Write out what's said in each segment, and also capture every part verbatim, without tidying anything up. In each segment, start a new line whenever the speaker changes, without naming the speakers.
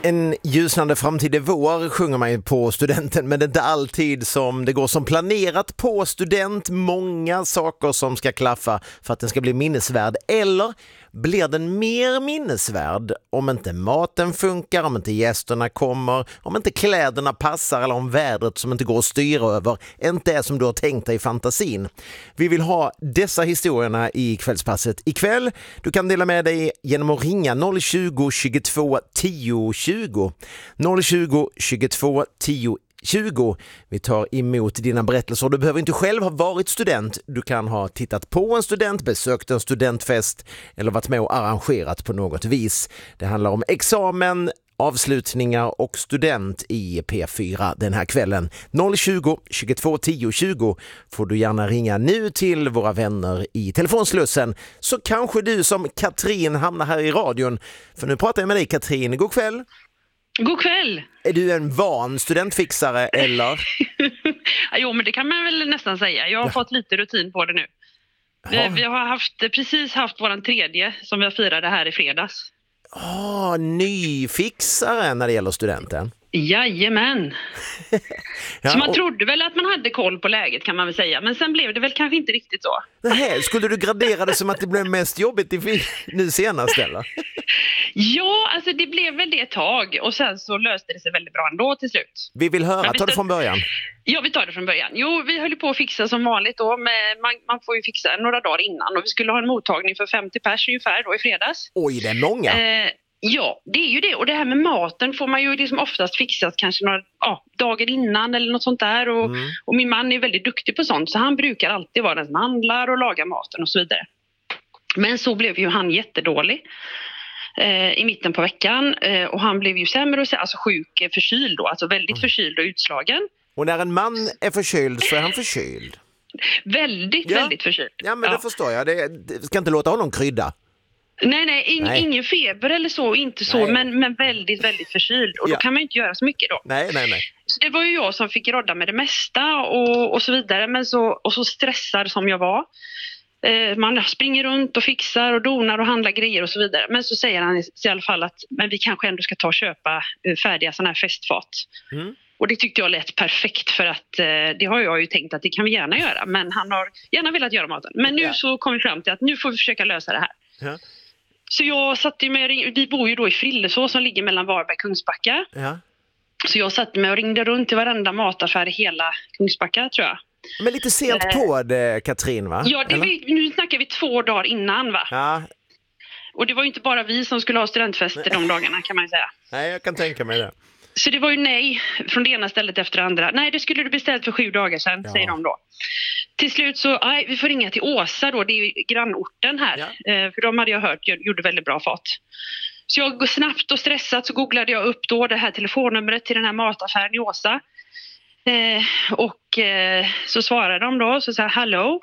En ljusnande framtid är vår, sjunger man ju på studenten, men det är inte alltid som det går som planerat på student. Många saker som ska klaffa för att den ska bli minnesvärd. Eller blir den mer minnesvärd om inte maten funkar, om inte gästerna kommer, om inte kläderna passar eller om vädret som inte går att styra över inte är som du har tänkt dig i fantasin. Vi vill ha dessa historierna i kvällspasset ikväll. Du kan dela med dig genom att ringa noll tjugo, tjugotvå, tio tjugo. noll tjugo, tjugotvå, tio tjugo. Vi tar emot dina berättelser. Du behöver inte själv ha varit student. Du kan ha tittat på en student, besökt en studentfest eller varit med och arrangerat på något vis. Det handlar om examen, avslutningar och student i P fyra den här kvällen. noll tjugo, tjugotvå, tio tjugo får du gärna ringa nu till våra vänner i telefonslussen, så kanske du som Katrin hamnar här i radion. För nu pratar jag med dig, Katrin. God kväll.
God kväll.
Är du en van studentfixare eller?
Jo, men det kan man väl nästan säga. Jag har ja. fått lite rutin på det nu. Vi, vi har haft, precis haft våran tredje som vi firade här i fredags.
Åh, oh, nyfixare när det gäller studenten.
Jajamän.
ja,
så man
och...
trodde väl att man hade koll på läget, kan man väl säga. Men sen blev det väl kanske inte riktigt så.
Nej, skulle du gradera det som att det blev mest jobbigt i nu senast eller?
Ja, alltså det blev väl det ett tag. Och sen så löste det sig väldigt bra ändå till slut.
Vi vill höra, ta det från början.
Ja, vi tar det från början. Jo, vi höll på att fixa som vanligt då. Med, man, man får ju fixa några dagar innan. Och vi skulle ha en mottagning för femtio pers ungefär då i fredags.
Oj, det är många.
Eh, ja, det är ju det. Och det här med maten får man ju liksom oftast fixat kanske några ja, dagar innan eller något sånt där. Och, mm. och min man är väldigt duktig på sånt. Så han brukar alltid vara den som handlar och lagar maten och så vidare. Men så blev ju han jättedålig eh, i mitten på veckan. Eh, och han blev ju sämre och sämre, alltså sjuk, förkyld då. Alltså väldigt mm. förkyld och utslagen.
Och när en man är förkyld så är han förkyld.
Väldigt,
ja.
väldigt förkyld.
Ja, men ja. det förstår jag. Det, det ska inte låta honom krydda.
Nej, nej, in, nej. ingen feber eller så, inte så, men, men väldigt, väldigt förkyld. Och ja. då kan man ju inte göra så mycket då.
Nej, nej, nej.
Så det var ju jag som fick rodda med det mesta och, och så vidare. Men så, och så stressad som jag var. Eh, man springer runt och fixar och donar och handlar grejer och så vidare. Men så säger han i, i alla fall att men vi kanske ändå ska ta och köpa eh, färdiga sådana här festfat. Mm. Och det tyckte jag lät perfekt för att eh, det har jag ju tänkt att det kan vi gärna göra. Men han har gärna velat göra maten. Men nu ja. så kom vi fram till att nu får vi försöka lösa det här. Ja. Så jag satt ju med, vi bor ju då i Frillesås som ligger mellan Varberg och Kungsbacka. Ja. Så jag satt med och ringde runt till varenda mataffär i hela Kungsbacka, tror jag.
Men lite sent eh, på det, Katrin, va?
Ja, det vi, nu snackar vi två dagar innan, va?
Ja.
Och det var ju inte bara vi som skulle ha studentfester de dagarna, kan man ju säga.
Nej, jag kan tänka mig det.
Så det var ju nej från det ena stället efter det andra. Nej, det skulle du beställt för sju dagar sedan, ja. säger de då. Till slut så, nej, vi får ringa till Åsa då, det är ju grannorten här. Ja. Eh, för de hade jag hört, gjorde väldigt bra fat. Så jag snabbt och stressat så googlade jag upp då det här telefonnumret till den här mataffären i Åsa. Eh, och eh, så svarade de då, så sa hallå.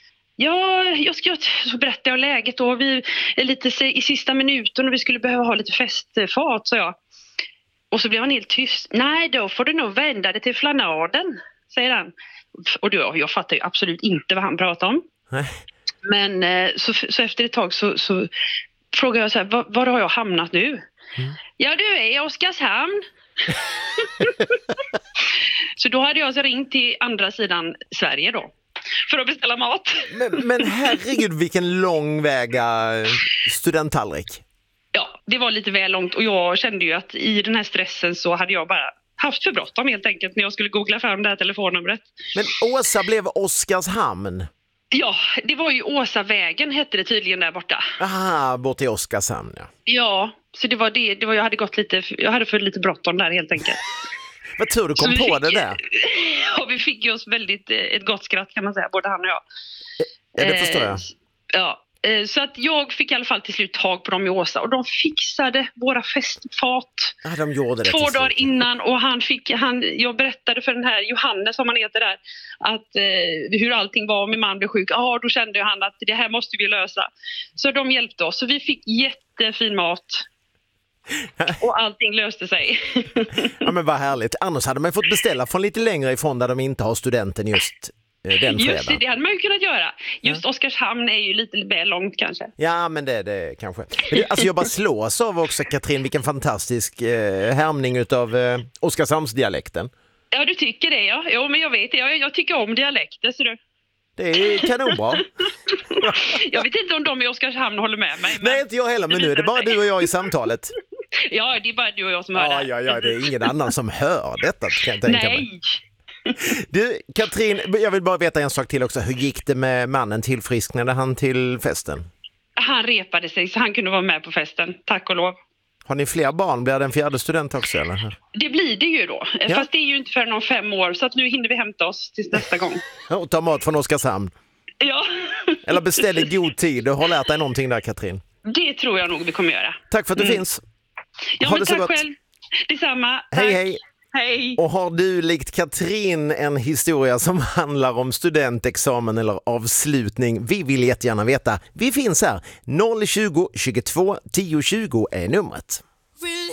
Ja, jag ska så berätta jag läget då. Vi är lite i sista minuten och vi skulle behöva ha lite festfat, så jag. Och så blev han helt tyst. Nej, då får du nog vända det till flanaden, säger han. Och då, jag fattar ju absolut inte vad han pratar om. Nej. Men så, så efter ett tag så, så frågar jag så här, var, var har jag hamnat nu? Mm. Ja, du är i Oskarshamn. Så då hade jag alltså ringt till andra sidan Sverige då. För att beställa mat.
Men, men herregud, vilken lång väga studenttallrik.
Ja, det var lite väl långt och jag kände ju att i den här stressen så hade jag bara haft för bråttom helt enkelt när jag skulle googla fram det här telefonnumret.
Men Åsa blev Oskarshamn?
Ja, det var ju Åsavägen hette det tydligen där borta.
Aha, bort till Oskarshamn, ja. Ja,
så det var det, det var, jag hade gått lite, jag hade för lite bråttom där helt enkelt.
Vad tur du kom på fick, det där?
Ja, vi fick ju oss väldigt ett gott skratt kan man säga, både han och jag.
Ja, det förstår jag.
Eh, ja. Så att jag fick i alla fall till slut tag på dem i Åsa och de fixade våra festfat
ja, de gjorde det
två dagar innan och han fick, han, jag berättade för den här Johannes som han heter där att eh, hur allting var om min man blev sjuk. Ja, då kände han att det här måste vi lösa. Så de hjälpte oss så vi fick jättefin mat och allting löste sig.
Ja, men vad härligt. Annars hade man fått beställa från lite längre ifrån där de inte har studenten just den fredagen.
Just det, det hade man ju kunnat göra. Just ja. Oskarshamn är ju lite väl långt kanske.
Ja, men det, det kanske. Men det, alltså jag bara slås av också, Katrin, vilken fantastisk eh, härmning utav eh, Oskarshamnsdialekten.
Ja, du tycker det, ja. Jo, men jag vet, jag, jag tycker om dialekter, så du.
Det är kanonbra.
Jag vet inte om de i Oskarshamn håller med mig.
Men... Nej, inte jag heller, men nu är det bara du och jag i samtalet.
Ja, det är bara du och jag som hör
ja,
det.
Ja, ja, det är ingen annan som hör detta, kan jag tänka
Nej.
mig. Du, Katrin, jag vill bara veta en sak till också. Hur gick det med mannen? Tillfrisknade han till festen?
Han repade sig så han kunde vara med på festen, tack och lov.
Har ni fler barn? Blir det en fjärde student också, eller?
Det blir det ju då. Ja. Fast det är ju inte förrän om fem år, så att nu hinner vi hämta oss tills nästa gång.
Och ta mat från Oskarshamn.
Ja.
Eller beställ i god tid. Du har lärt dig någonting där, Katrin.
Det tror jag nog vi kommer göra.
Tack för att du
mm.
finns.
Ja,
ha
men
det så
tack
gott.
Själv. Detsamma.
Hej,
tack.
hej.
Hej.
Och har du likt Katrin en historia som handlar om studentexamen eller avslutning? Vi vill jättegärna veta. Vi finns här. noll tjugo, tjugotvå, tio tjugo är numret.